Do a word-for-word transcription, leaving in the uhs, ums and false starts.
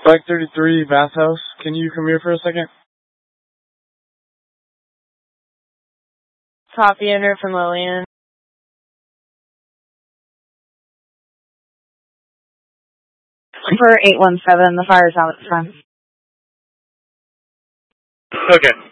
Flight thirty-three, Bathhouse. Can you come here for a second? Copy, enter from Lillian. For eight one seven, the fire's out at the front. Okay.